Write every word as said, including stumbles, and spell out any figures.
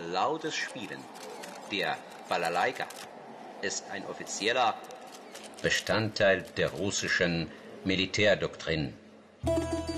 lautes Spielen der Balalaika ist ein offizieller Bestandteil der russischen Militärdoktrin.